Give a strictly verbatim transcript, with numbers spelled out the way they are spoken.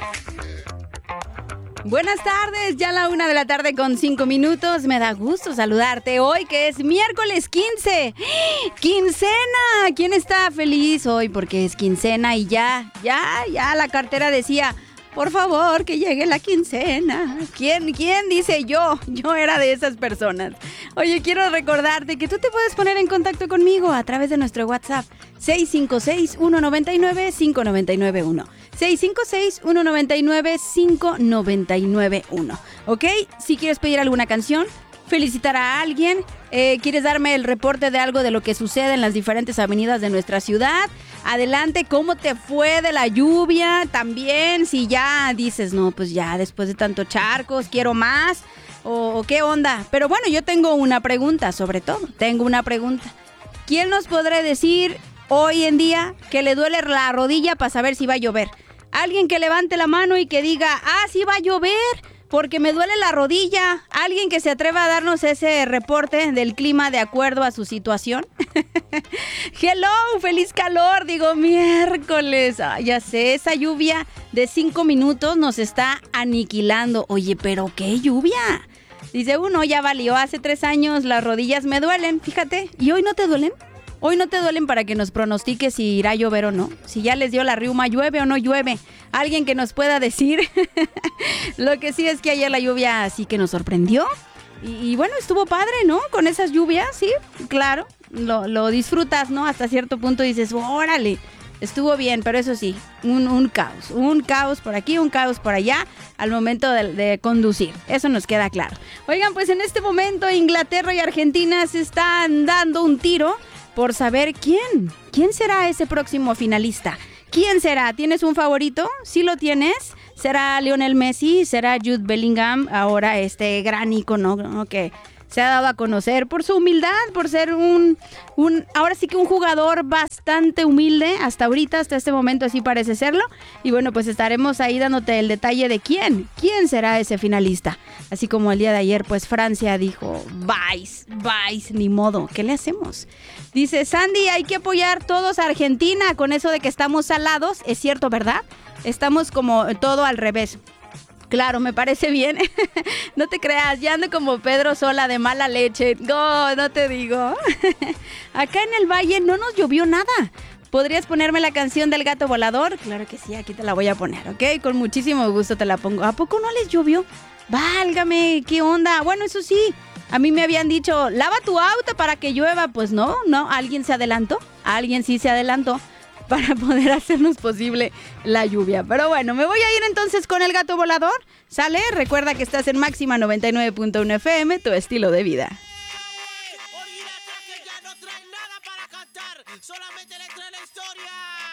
Buenas tardes, ya la una de la tarde con cinco minutos. Me da gusto saludarte hoy que es miércoles quince. ¡Quincena! ¿Quién está feliz hoy porque es quincena y ya, ya, ya la cartera decía, por favor, que llegue la quincena? ¿Quién, quién dice yo? Yo era de esas personas. Oye, quiero recordarte que tú te puedes poner en contacto conmigo a través de nuestro WhatsApp seis cinco seis, uno nueve nueve, cinco nueve nueve uno. seis cinco seis, uno nueve nueve, cinco nueve nueve uno. ¿Ok? Si quieres pedir alguna canción, felicitar a alguien, eh, quieres darme el reporte de algo de lo que sucede en las diferentes avenidas de nuestra ciudad, adelante. ¿Cómo te fue de la lluvia? También, si ya dices, no, pues ya después de tanto charcos, quiero más, o, o qué onda. Pero bueno, yo tengo una pregunta, sobre todo, tengo una pregunta. ¿Quién nos podrá decir hoy en día que le duele la rodilla para saber si va a llover? Alguien que levante la mano y que diga, ah, sí va a llover porque me duele la rodilla. Alguien que se atreva a darnos ese reporte del clima de acuerdo a su situación. Hello, feliz calor, digo miércoles. Ah, ya sé, esa lluvia de cinco minutos nos está aniquilando. Oye, pero qué lluvia. Dice uno, ya valió, hace tres años las rodillas me duelen, fíjate. ¿Y hoy no te duelen? Hoy no te duelen para que nos pronostiques si irá a llover o no. Si ya les dio la riuma, ¿llueve o no llueve? Alguien que nos pueda decir. Lo que sí es que ayer la lluvia sí que nos sorprendió. Y, y bueno, estuvo padre, ¿no? Con esas lluvias, sí, claro. Lo, lo disfrutas, ¿no? Hasta cierto punto dices, órale, estuvo bien. Pero eso sí, un, un caos. Un caos por aquí, un caos por allá al momento de, de conducir. Eso nos queda claro. Oigan, pues en este momento Inglaterra y Argentina se están dando un tiro por saber quién, quién será ese próximo finalista. ¿Quién será? ¿Tienes un favorito? ¿Sí lo tienes? ¿Será Lionel Messi? ¿Será Jude Bellingham? Ahora este gran ícono, ¿no? Que se ha dado a conocer por su humildad, por ser un, un, ahora sí que un jugador bastante humilde, hasta ahorita, hasta este momento así parece serlo. Y bueno, pues estaremos ahí dándote el detalle de quién, quién será ese finalista. Así como el día de ayer, pues Francia dijo, vais, vais, ni modo, ¿qué le hacemos? Dice Sandy, hay que apoyar todos a Argentina con eso de que estamos salados, es cierto, ¿verdad? Estamos como todo al revés. Claro, me parece bien. No te creas, ya ando como Pedro Sola de mala leche. No, no te digo. Acá en el valle no nos llovió nada. ¿Podrías ponerme la canción del gato volador? Claro que sí, aquí te la voy a poner, ¿ok? Con muchísimo gusto te la pongo. ¿A poco no les llovió? Válgame, ¿qué onda? Bueno, eso sí, a mí me habían dicho, lava tu auto para que llueva. Pues no, no, alguien se adelantó. Alguien sí se adelantó para poder hacernos posible la lluvia. Pero bueno, me voy a ir entonces con el gato volador. ¿Sale? Recuerda que estás en Máxima noventa y nueve punto uno F M, tu estilo de vida. Olvídate que ya no trae nada para cantar, solamente le trae la historia.